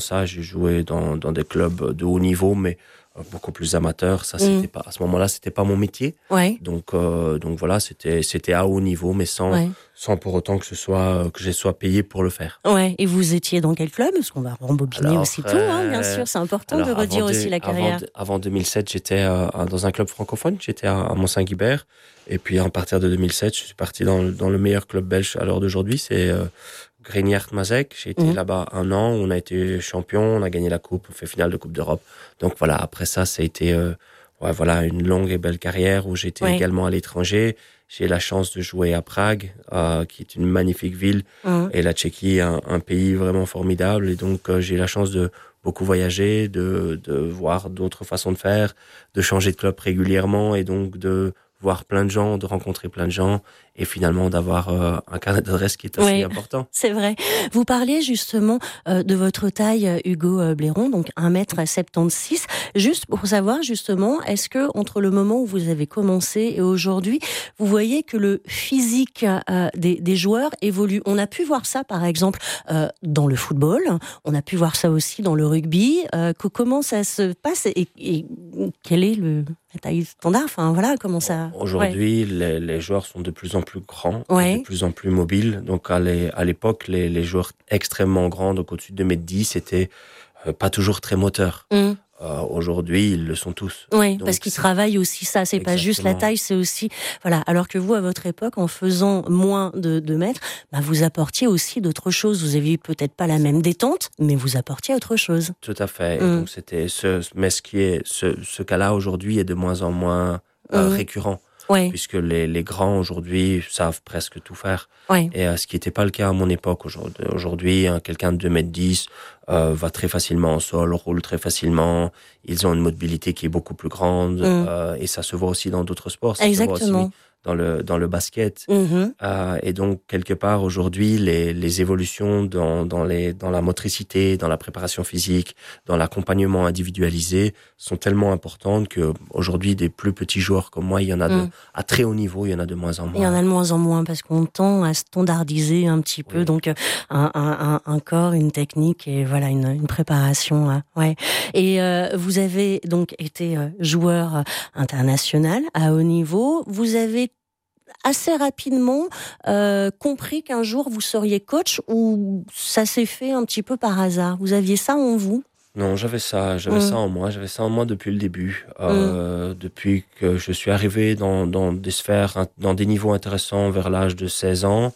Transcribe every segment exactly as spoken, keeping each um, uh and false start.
Ça, j'ai joué dans, dans des clubs de haut niveau, mais beaucoup plus amateurs. Ça, c'était mmh. pas, à ce moment-là, c'était pas mon métier. Ouais. Donc, euh, donc voilà, c'était, c'était à haut niveau, mais sans, ouais. sans pour autant que ce soit, que je sois payé pour le faire. Ouais. Et vous étiez dans quel club? Parce qu'on va rembobiner alors, aussi euh, tout, hein, bien sûr. C'est important alors, de redire aussi de, la carrière. Avant, avant deux mille sept, j'étais euh, dans un club francophone. J'étais à, à Mont-Saint-Guibert. Et puis, à partir de deux mille sept, je suis parti dans, dans le meilleur club belge à l'heure d'aujourd'hui. C'est, euh, Grigny-Mazec. J'ai été mmh. là-bas un an, on a été champion, on a gagné la coupe, on fait finale de Coupe d'Europe. Donc voilà, après ça, ça a été euh, ouais, voilà, une longue et belle carrière où j'étais ouais. également à l'étranger. J'ai eu la chance de jouer à Prague, euh, qui est une magnifique ville, mmh. et la Tchéquie, un, un pays vraiment formidable. Et donc euh, j'ai eu la chance de beaucoup voyager, de, de voir d'autres façons de faire, de changer de club régulièrement et donc de voir plein de gens, de rencontrer plein de gens et finalement d'avoir euh, un carnet d'adresses qui est assez oui, important. C'est vrai. Vous parliez justement euh, de votre taille, Hugo Blairon, donc un mètre soixante-seize. Juste pour savoir justement, est-ce que entre le moment où vous avez commencé et aujourd'hui, vous voyez que le physique euh, des, des joueurs évolue? On a pu voir ça par exemple euh, dans le football, on a pu voir ça aussi dans le rugby. Euh, que, comment ça se passe et, et quel est le... la taille standard, enfin voilà, comment ça... Aujourd'hui, ouais. les, les joueurs sont de plus en plus grands, ouais. de plus en plus mobiles. Donc à, les, à l'époque, les, les joueurs extrêmement grands, donc au-dessus de deux mètres dix, c'était euh, pas toujours très moteurs. Mm. Euh, aujourd'hui, ils le sont tous. Oui, donc, parce qu'ils travaillent aussi ça. C'est exactement. Pas juste la taille, c'est aussi... Voilà. Alors que vous, à votre époque, en faisant moins de, de mètres, bah, vous apportiez aussi d'autres choses. Vous aviez peut-être pas la même détente, mais vous apportiez autre chose. Tout à fait. Mm. Donc, c'était ce, mais ce qui est, ce, ce cas-là aujourd'hui est de moins en moins euh, mm. récurrent. Ouais. Puisque les, les grands aujourd'hui savent presque tout faire. Ouais. Et euh, ce qui n'était pas le cas à mon époque. Aujourd'hui, aujourd'hui hein, quelqu'un de deux mètres dix euh, va très facilement au sol, roule très facilement. Ils ont une mobilité qui est beaucoup plus grande. Mm. Euh, et ça se voit aussi dans d'autres sports. Ça Exactement. se voit aussi dans le, dans le basket. Mm-hmm. Euh, et donc, quelque part, aujourd'hui, les, les évolutions dans, dans, les, dans la motricité, dans la préparation physique, dans l'accompagnement individualisé sont tellement importantes qu'aujourd'hui, des plus petits joueurs comme moi, il y en a de, mm. à très haut niveau, il y en a de moins en moins. Il y en a de moins en moins parce qu'on tend à standardiser un petit peu. Oui. Donc, un, un, un corps, une technique et voilà, une, une préparation. Hein. Ouais. Et euh, vous avez donc été joueur international à haut niveau. Vous avez assez rapidement euh, compris qu'un jour vous seriez coach ou ça s'est fait un petit peu par hasard? Vous aviez ça en vous? Non, j'avais ça, j'avais mmh. ça en moi, j'avais ça en moi depuis le début, euh, mmh. depuis que je suis arrivé dans, dans des sphères, dans des niveaux intéressants vers l'âge de seize ans.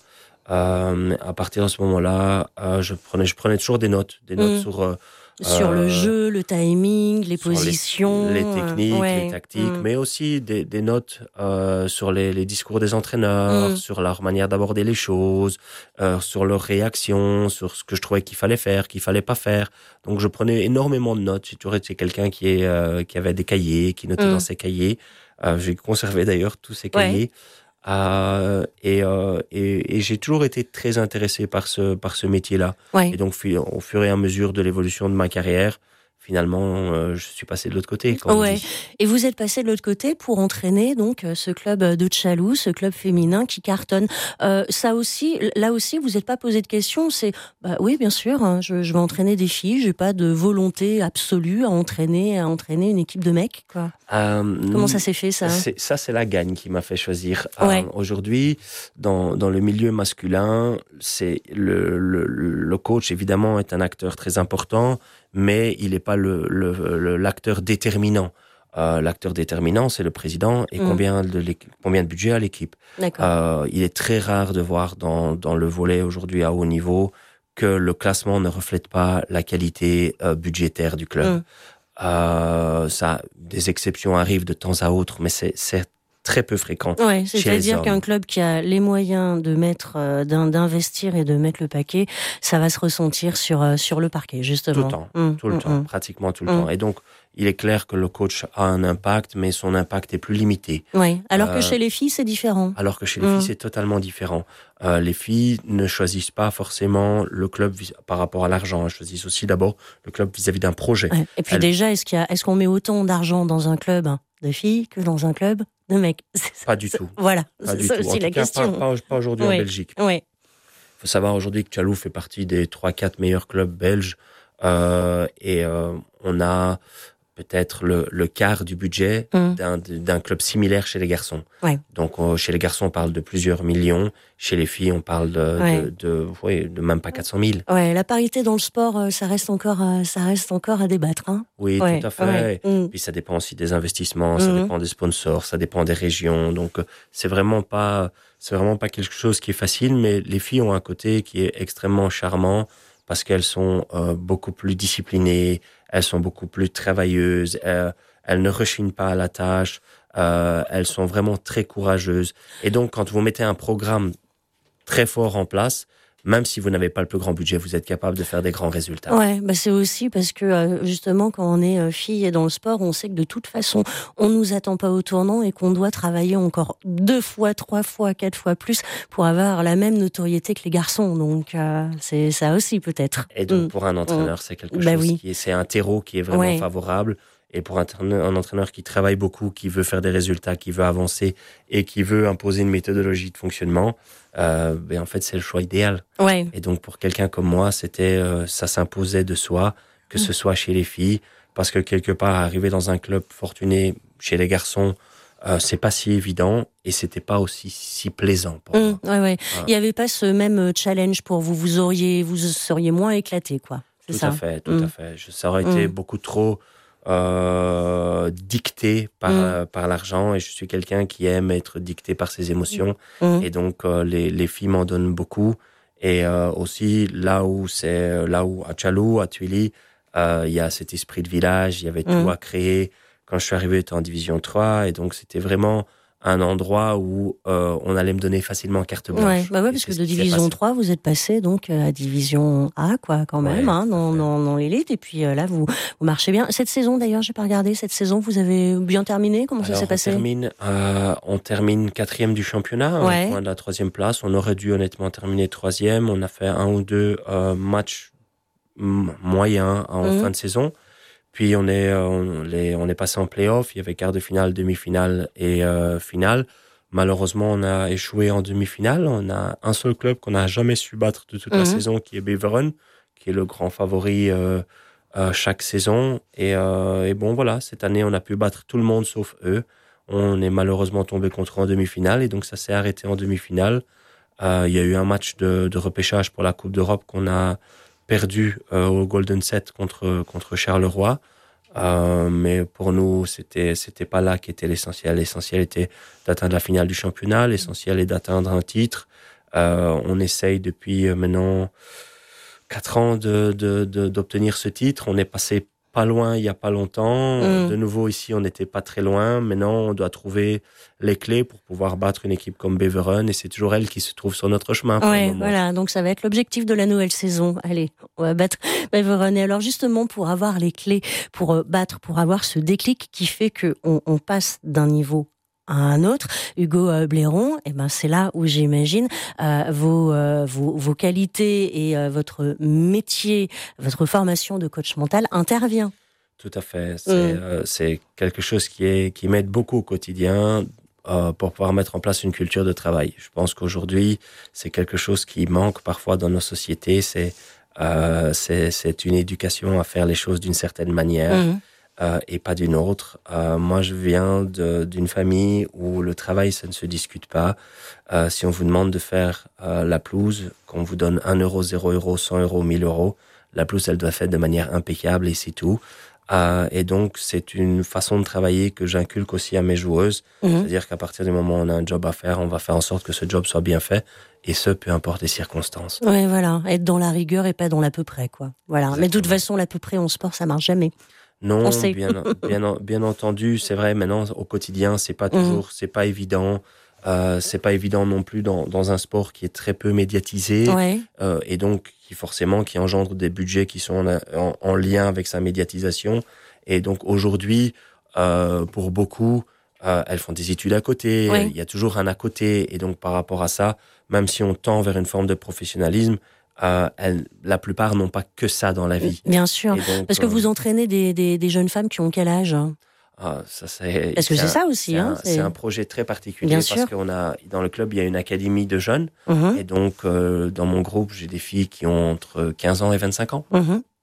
Euh, à partir de ce moment-là, euh, je prenais, je prenais toujours des notes, des notes mmh. sur euh, sur euh, le jeu, le timing, les positions, les, les techniques, euh, ouais. les tactiques, mmh. mais aussi des, des notes euh, sur les, les discours des entraîneurs, mmh. sur leur manière d'aborder les choses, euh, sur leurs réactions, sur ce que je trouvais qu'il fallait faire, qu'il fallait pas faire. Donc je prenais énormément de notes. J'ai toujours été quelqu'un qui est euh, qui avait des cahiers, qui notait mmh. dans ses cahiers. Euh, j'ai conservé d'ailleurs tous ces cahiers. Ouais. Euh, et, euh, et, et j'ai toujours été très intéressé par ce, par ce métier-là. Ouais. Et donc, au fur et à mesure de l'évolution de ma carrière, finalement, euh, je suis passé de l'autre côté. Comme ouais. on dit. Et vous êtes passé de l'autre côté pour entraîner donc ce club de Tchalou, ce club féminin qui cartonne. Euh, ça aussi, là aussi, vous n'êtes pas posé de questions. C'est bah oui, bien sûr, hein, je, je vais entraîner des filles. J'ai pas de volonté absolue à entraîner, à entraîner une équipe de mecs, quoi. Euh, Comment ça s'est fait ça c'est, Ça, c'est la gagne qui m'a fait choisir. Ouais. Euh, aujourd'hui, dans dans le milieu masculin, c'est le, le le coach évidemment est un acteur très important, mais il n'est pas le, le, le l'acteur déterminant. Euh, l'acteur déterminant, c'est le président et mmh. combien de combien de budget a l'équipe. Euh, il est très rare de voir dans dans le volet aujourd'hui à haut niveau que le classement ne reflète pas la qualité euh, budgétaire du club. Mmh. Euh, ça, des exceptions arrivent de temps à autre, mais c'est, c'est très peu fréquent. Ouais, c'est-à-dire qu'un club qui a les moyens de mettre, euh, d'investir et de mettre le paquet, ça va se ressentir sur euh, sur le parquet, justement. Tout le temps, mmh, tout le mmh, temps, mmh. pratiquement tout le mmh. temps. Et donc, il est clair que le coach a un impact, mais son impact est plus limité. Oui, alors que euh, chez les filles, c'est différent. Alors que chez les mmh. filles, c'est totalement différent. Euh, les filles ne choisissent pas forcément le club vis- par rapport à l'argent. Elles choisissent aussi d'abord le club vis-à-vis d'un projet. Ouais. Et puis Elles... déjà, est-ce, qu'il y a, est-ce qu'on met autant d'argent dans un club de filles que dans un club de mecs? C'est, pas du tout. Voilà, pas c'est du ça tout. aussi en la tout cas, question. Pas, pas, pas aujourd'hui oui. en Belgique. Oui. Il faut savoir aujourd'hui que Tchalou fait partie des trois quatre meilleurs clubs belges Euh, et euh, on a peut-être le, le quart du budget mmh. d'un, d'un club similaire chez les garçons. Ouais. Donc, euh, chez les garçons, on parle de plusieurs millions. Chez les filles, on parle de, ouais. de, de, ouais, de même pas quatre cent mille. Ouais, la parité dans le sport, ça reste encore, ça reste encore à débattre. Hein. Oui, ouais. tout à fait. Ouais. Mmh. Puis ça dépend aussi des investissements, ça mmh. dépend des sponsors, ça dépend des régions. Donc, c'est vraiment pas, c'est vraiment pas quelque chose qui est facile, mais les filles ont un côté qui est extrêmement charmant parce qu'elles sont euh, beaucoup plus disciplinées, elles sont beaucoup plus travailleuses, elles, elles ne rechignent pas à la tâche, euh, elles sont vraiment très courageuses. Et donc, quand vous mettez un programme très fort en place, même si vous n'avez pas le plus grand budget, vous êtes capable de faire des grands résultats. Ouais, bah c'est aussi parce que euh, justement, quand on est euh, fille et dans le sport, on sait que de toute façon, on nous attend pas au tournant et qu'on doit travailler encore deux fois, trois fois, quatre fois plus pour avoir la même notoriété que les garçons. Donc, euh, c'est ça aussi peut-être. Et donc, mmh. pour un entraîneur, c'est quelque bah chose oui. qui est, c'est un terreau qui est vraiment ouais. favorable. Et pour un, un entraîneur qui travaille beaucoup, qui veut faire des résultats, qui veut avancer et qui veut imposer une méthodologie de fonctionnement, euh, ben en fait, c'est le choix idéal. Ouais. Et donc, pour quelqu'un comme moi, c'était, euh, ça s'imposait de soi, que mmh. ce soit chez les filles, parce que quelque part, arriver dans un club fortuné chez les garçons, euh, c'est pas si évident et c'était pas aussi si plaisant pour mmh, moi. Ouais, ouais. Ah. Il y avait pas ce même challenge pour vous. Vous auriez, vous seriez moins éclaté, quoi. C'est tout ça. à fait, tout mmh. à fait. Je, ça aurait été mmh. beaucoup trop euh, dicté par mmh. euh, par l'argent et je suis quelqu'un qui aime être dicté par ses émotions mmh. et donc euh, les les filles m'en donnent beaucoup et euh, aussi là où c'est là où à Tchalou, à Tuili, il euh, y a cet esprit de village, il y avait mmh. tout à créer. Quand je suis arrivé, j'étais en division trois et donc c'était vraiment un endroit où euh, on allait me donner facilement carte blanche. Ouais, bah ouais, parce que de division trois, vous êtes passé donc à division A, quoi, quand même, ouais, hein, dans, dans, dans l'élite. Et puis euh, là, vous, vous marchez bien. Cette saison, d'ailleurs, j'ai pas regardé. Cette saison, vous avez bien terminé. Comment Alors, ça s'est on passé termine, euh, on termine quatrième du championnat, ouais. au point de la troisième place. On aurait dû honnêtement terminer troisième. On a fait un ou deux euh, matchs m- moyens en mmh. fin de saison. Puis on est, on, les, on est passé en play-off. Il y avait quart de finale, demi-finale et euh, finale. Malheureusement, on a échoué en demi-finale. On a un seul club qu'on n'a jamais su battre de toute mmh. la saison, qui est Beveren, qui est le grand favori euh, euh, chaque saison. Et, euh, et bon, voilà, cette année, on a pu battre tout le monde sauf eux. On est malheureusement tombé contre eux en demi-finale et donc ça s'est arrêté en demi-finale. Euh, il y a eu un match de, de repêchage pour la Coupe d'Europe qu'on a perdu euh, au Golden Set contre contre Charleroi, euh, mais pour nous c'était c'était pas là qu'était l'essentiel. L'essentiel était d'atteindre la finale du championnat. L'essentiel est d'atteindre un titre. Euh, on essaye depuis maintenant quatre ans de, de de d'obtenir ce titre. On est passé pas loin il y a pas longtemps. Mmh. De nouveau ici on n'était pas très loin. Maintenant on doit trouver les clés pour pouvoir battre une équipe comme Beveren et c'est toujours elle qui se trouve sur notre chemin. Ouais, voilà. Donc ça va être l'objectif de la nouvelle saison. Allez, on va battre Beveren. Et alors justement pour avoir les clés, pour battre, pour avoir ce déclic qui fait que on, on passe d'un niveau à un autre, Hugo euh, Blairon, et eh ben c'est là où j'imagine euh, vos, euh, vos vos qualités et euh, votre métier, votre formation de coach mental intervient. Tout à fait. C'est mmh. euh, c'est quelque chose qui est qui m'aide beaucoup au quotidien euh, pour pouvoir mettre en place une culture de travail. Je pense qu'aujourd'hui c'est quelque chose qui manque parfois dans nos sociétés. C'est euh, c'est c'est une éducation à faire les choses d'une certaine manière. Mmh. Euh, et pas d'une autre. Euh, moi, je viens de, d'une famille où le travail, ça ne se discute pas. Euh, si on vous demande de faire euh, la pelouse, qu'on vous donne un euro, zéro euro, cent euros, mille euros, la pelouse, elle doit être faite de manière impeccable et c'est tout. Euh, et donc, c'est une façon de travailler que j'inculque aussi à mes joueuses. Mmh. C'est-à-dire qu'à partir du moment où on a un job à faire, on va faire en sorte que ce job soit bien fait. Et ce, peu importe les circonstances. Oui, voilà. Être dans la rigueur et pas dans l'à peu près, quoi. Voilà. Exactement. Mais de toute façon, l'à peu près en sport, ça marche jamais. Non, bien, bien, bien entendu, c'est vrai. Maintenant, au quotidien, c'est pas toujours, mmh. c'est pas évident. Euh, c'est pas évident non plus dans, dans un sport qui est très peu médiatisé ouais. euh, et donc qui forcément qui engendre des budgets qui sont en, en, en lien avec sa médiatisation. Et donc aujourd'hui, euh, pour beaucoup, euh, elles font des études à côté. Ouais. Il y a toujours un à côté. Et donc par rapport à ça, même si on tend vers une forme de professionnalisme, Euh, elles, la plupart n'ont pas que ça dans la vie. Bien sûr, donc, parce que euh, vous entraînez des, des, des jeunes femmes qui ont quel âge? Ah, ça, c'est, parce que c'est, c'est un, ça aussi. C'est, hein, un, c'est... c'est un projet très particulier Bien parce sûr. qu'on a dans le club il y a une académie de jeunes mmh. et donc euh, dans mon groupe j'ai des filles qui ont entre quinze ans et vingt-cinq ans. Mmh.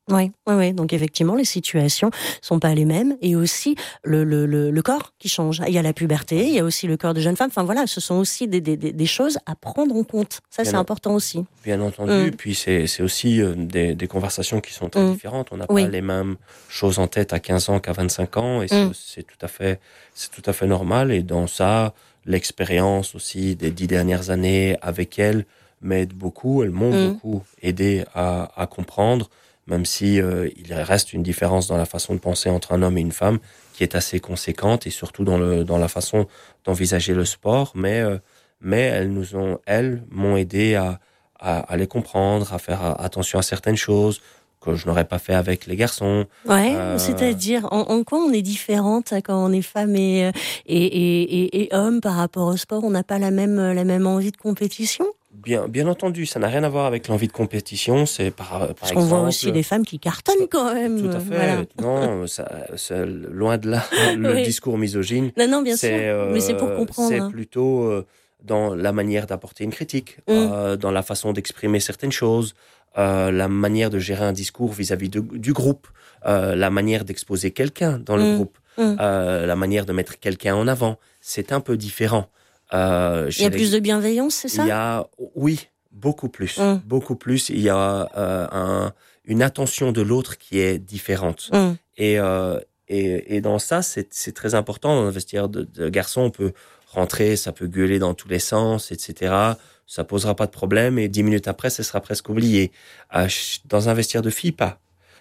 Oui, oui, oui. Donc effectivement, les situations sont pas les mêmes, et aussi le, le, le, le corps qui change. Il y a la puberté, il y a aussi le corps de jeune femme. Enfin voilà, ce sont aussi des, des, des choses à prendre en compte. Ça, bien c'est en... important aussi. Bien entendu. Mm. Puis c'est, c'est aussi euh, des, des conversations qui sont très mm. différentes. On n'a oui. pas les mêmes choses en tête à quinze ans qu'à vingt-cinq ans, et c'est, mm. c'est tout à fait, c'est tout à fait normal. Et dans ça, l'expérience aussi des dix dernières années avec elle m'aide beaucoup. Elles m'ont mm. beaucoup aidé à, à comprendre. Même si euh, il reste une différence dans la façon de penser entre un homme et une femme qui est assez conséquente, et surtout dans le dans la façon d'envisager le sport, mais euh, mais elles nous ont elles m'ont aidé à, à à les comprendre, à faire attention à certaines choses que je n'aurais pas fait avec les garçons. Ouais, euh... c'est-à-dire en, en quoi on est différente quand on est femme et et et, et, et homme par rapport au sport. On n'a pas la même la même envie de compétition. Bien, bien entendu, ça n'a rien à voir avec l'envie de compétition. C'est par, par Parce exemple. Parce qu'on voit aussi des femmes qui cartonnent quand même. Tout à fait. Voilà. Non, ça, ça, loin de là, le oui. discours misogyne. Non, non, bien sûr. Euh, Mais c'est pour comprendre. C'est plutôt euh, dans la manière d'apporter une critique, mm. euh, dans la façon d'exprimer certaines choses, euh, la manière de gérer un discours vis-à-vis de, du groupe, euh, la manière d'exposer quelqu'un dans le mm. groupe, mm. Euh, la manière de mettre quelqu'un en avant. C'est un peu différent. Euh, il y a les... plus de bienveillance, c'est ça ? Il y a, oui, beaucoup plus, mmh. beaucoup plus. Il y a euh, un, une attention de l'autre qui est différente. Mmh. Et, euh, et, et dans ça, c'est, c'est très important. Dans un vestiaire de, de garçon, on peut rentrer, ça peut gueuler dans tous les sens, et cetera. Ça posera pas de problème, et dix minutes après, ce sera presque oublié. Euh, dans un vestiaire de filles, pas.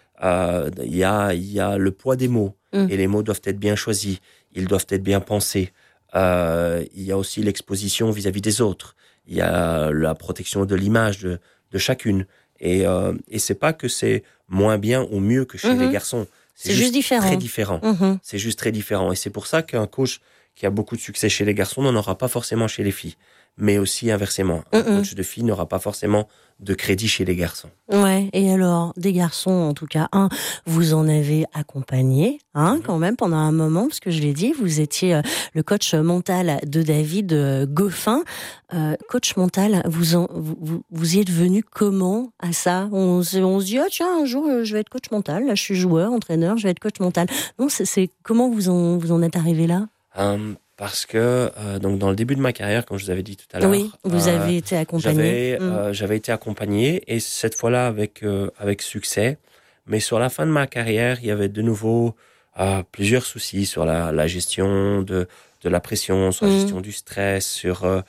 Euh, il y a, il y a le poids des mots, mmh. et les mots doivent être bien choisis. Ils doivent être bien pensés. Euh, il y a aussi l'exposition vis-à-vis des autres. Il y a la protection de l'image de, de chacune. Et, euh, et c'est pas que c'est moins bien ou mieux que chez mmh. les garçons. C'est, c'est juste, juste différent. Très différent. Mmh. C'est juste très différent. Et c'est pour ça qu'un coach qui a beaucoup de succès chez les garçons n'en aura pas forcément chez les filles. Mais aussi inversement. Un mmh. coach de filles n'aura pas forcément de crédit chez les garçons. Ouais. Et alors, des garçons, en tout cas, un, vous en avez accompagné, hein, mmh. quand même, pendant un moment, parce que je l'ai dit, vous étiez euh, le coach mental de David euh, Goffin. Euh, coach mental, vous, en, vous, vous y êtes venu comment à ça ? on, on se dit, ah, tiens, un jour, je vais être coach mental. Là, je suis joueur, entraîneur, je vais être coach mental. Non, c'est, c'est comment vous en, vous en êtes arrivé là ? um... Parce que euh, donc dans le début de ma carrière, comme je vous avais dit tout à l'heure, oui, vous euh, avez été accompagné. J'avais, mmh. euh, j'avais été accompagné, et cette fois-là avec euh, avec succès. Mais sur la fin de ma carrière, il y avait de nouveau euh, plusieurs soucis sur la, la gestion de de la pression, sur la mmh. gestion du stress, sur euh,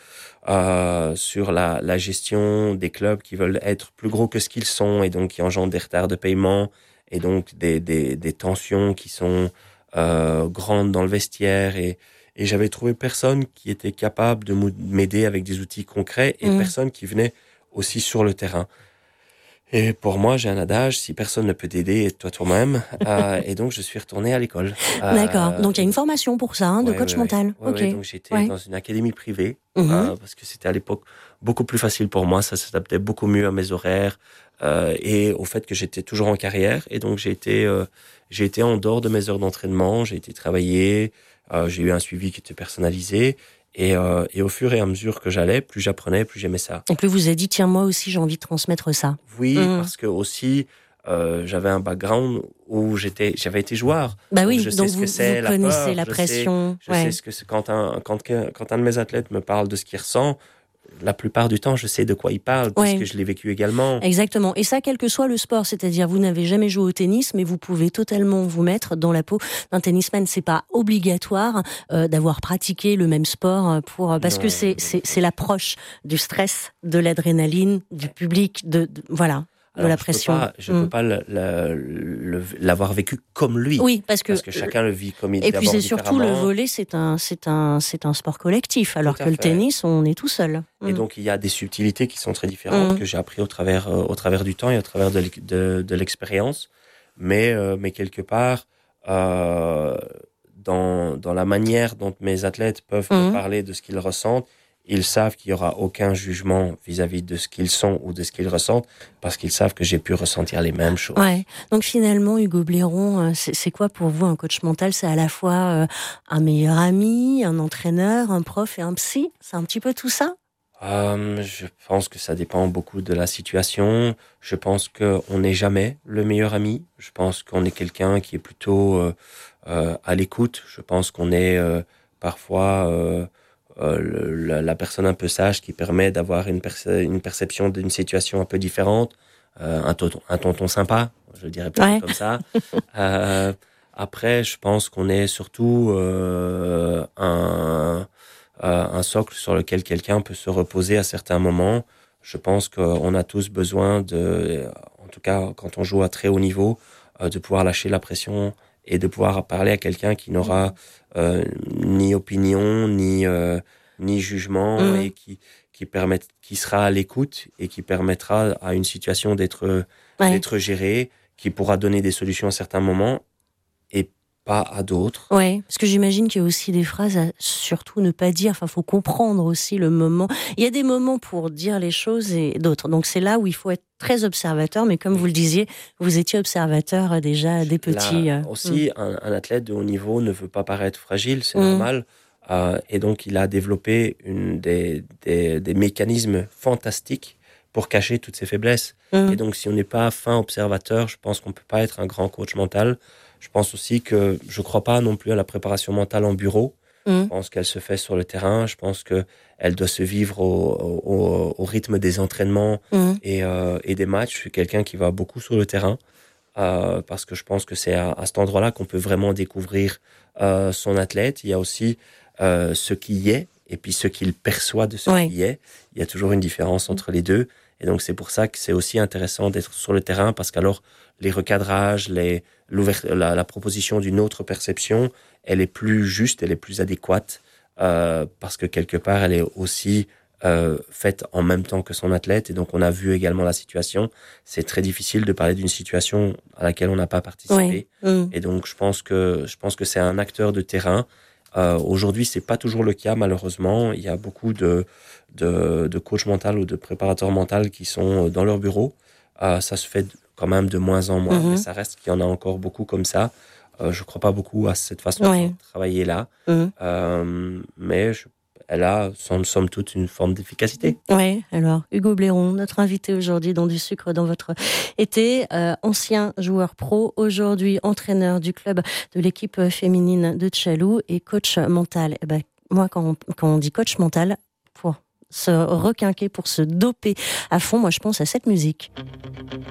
euh, sur la, la gestion des clubs qui veulent être plus gros que ce qu'ils sont, et donc qui engendrent des retards de paiement, et donc des des, des tensions qui sont euh, grandes dans le vestiaire. Et Et j'avais trouvé personne qui était capable de m'aider avec des outils concrets, et mmh. personne qui venait aussi sur le terrain. Et pour moi, j'ai un adage, si personne ne peut t'aider, aide-toi toi-même. euh, et donc, je suis retourné à l'école. D'accord. Euh, donc, il y a une formation pour ça, hein, de ouais, coach ouais, mental. Ouais, okay. ouais, donc, j'étais ouais. dans une académie privée, mmh. euh, parce que c'était à l'époque beaucoup plus facile pour moi. Ça s'adaptait beaucoup mieux à mes horaires euh, et au fait que j'étais toujours en carrière. Et donc, j'ai été, euh, j'ai été en dehors de mes heures d'entraînement. J'ai été travailler. Euh, j'ai eu un suivi qui était personnalisé, et, euh, et au fur et à mesure que j'allais, plus j'apprenais, plus j'aimais ça. Et plus vous avez dit, tiens, moi aussi j'ai envie de transmettre ça. Oui, mmh. parce que aussi euh, j'avais un background où j'étais, j'avais été joueur. Bah oui, donc je donc sais ce vous, que c'est, vous la connaissez peur, la je pression. Sais, je ouais. sais ce que c'est quand un quand quand un de mes athlètes me parle de ce qu'il ressent. La plupart du temps, je sais de quoi il parle, parce ouais. que je l'ai vécu également. Exactement. Et ça, quel que soit le sport, c'est-à-dire vous n'avez jamais joué au tennis, mais vous pouvez totalement vous mettre dans la peau d'un tennisman. C'est pas obligatoire euh, d'avoir pratiqué le même sport pour parce non, que c'est, c'est c'est l'approche du stress, de l'adrénaline, du public, de, de voilà. Alors, de la je pression. Peux pas, je mmh. peux pas le, le, le, l'avoir vécu comme lui. Oui, parce que, parce que chacun le vit comme il Et puis c'est surtout le volley, c'est un, c'est un, c'est un sport collectif, alors que fait. Le tennis, on est tout seul. Mmh. Et donc il y a des subtilités qui sont très différentes mmh. que j'ai appris au travers, euh, au travers du temps et au travers de, de, de l'expérience. Mais, euh, mais quelque part, euh, dans, dans la manière dont mes athlètes peuvent mmh. me parler de ce qu'ils ressentent, ils savent qu'il n'y aura aucun jugement vis-à-vis de ce qu'ils sont ou de ce qu'ils ressentent, parce qu'ils savent que j'ai pu ressentir les mêmes choses. Ouais. Donc finalement, Hugo Bléron, c'est, c'est quoi pour vous un coach mental ? C'est à la fois un meilleur ami, un entraîneur, un prof et un psy ? C'est un petit peu tout ça ? Euh, je pense que ça dépend beaucoup de la situation. Je pense qu'on n'est jamais le meilleur ami. Je pense qu'on est quelqu'un qui est plutôt euh, euh, à l'écoute. Je pense qu'on est euh, parfois euh, euh, le, la, la personne un peu sage qui permet d'avoir une, perce- une perception d'une situation un peu différente. Euh, un, tonton, un tonton sympa, je le dirais plutôt Ouais. comme ça. Euh, après, je pense qu'on est surtout euh, un euh, un socle sur lequel quelqu'un peut se reposer à certains moments. Je pense qu'on a tous besoin de, en tout cas quand on joue à très haut niveau, euh, de pouvoir lâcher la pression et de pouvoir parler à quelqu'un qui n'aura euh, ni opinion, ni euh, ni jugement Mmh. et qui qui permet, qui sera à l'écoute et qui permettra à une situation d'être Ouais. d'être gérée, qui pourra donner des solutions à certains moments et pas à d'autres. Ouais, parce que j'imagine qu'il y a aussi des phrases à surtout ne pas dire. Enfin, faut comprendre aussi le moment. Il y a des moments pour dire les choses et d'autres. Donc c'est là où il faut être très observateur. Mais comme Oui. vous le disiez, vous étiez observateur déjà des petits. Là Euh... aussi, un, un athlète de haut niveau ne veut pas paraître fragile, c'est Mmh. normal. Euh, et donc, il a développé une, des, des, des mécanismes fantastiques pour cacher toutes ses faiblesses. Mmh. Et donc, si on n'est pas fin observateur, je pense qu'on ne peut pas être un grand coach mental. Je pense aussi que je ne crois pas non plus à la préparation mentale en bureau. Je Mmh. pense qu'elle se fait sur le terrain. Je pense qu'elle doit se vivre au, au, au rythme des entraînements Mmh. et, euh, et des matchs. Je suis quelqu'un qui va beaucoup sur le terrain. Euh, parce que je pense que c'est à, à cet endroit-là qu'on peut vraiment découvrir euh, son athlète. Il y a aussi euh, ce qui y est et puis ce qu'il perçoit de ce Ouais. qui y est. Il y a toujours une différence entre les deux. Et donc, c'est pour ça que c'est aussi intéressant d'être sur le terrain parce qu'alors, les recadrages, les, la, la proposition d'une autre perception, elle est plus juste, elle est plus adéquate euh, parce que quelque part, elle est aussi Euh, faite en même temps que son athlète. Et donc, on a vu également la situation. C'est très difficile de parler d'une situation à laquelle on n'a pas participé. Ouais. Mmh. Et donc, je pense que, je pense que c'est un acteur de terrain. Euh, aujourd'hui, c'est pas toujours le cas, malheureusement. Il y a beaucoup de, de, de coachs mentaux ou de préparateurs mentaux qui sont dans leur bureau. Euh, ça se fait quand même de moins en moins, Mmh. mais ça reste qu'il y en a encore beaucoup comme ça. Euh, je crois pas beaucoup à cette façon Ouais. de travailler là. Mmh. Euh, mais je elle a, somme, somme toute, une forme d'efficacité. Oui, alors, Hugo Bléron, notre invité aujourd'hui dans Du Sucre dans votre été, euh, ancien joueur pro, aujourd'hui entraîneur du club de l'équipe féminine de Tchalou et coach mental. Eh ben, moi, quand on, quand on dit coach mental, pour se requinquer, pour se doper à fond, moi je pense à cette musique.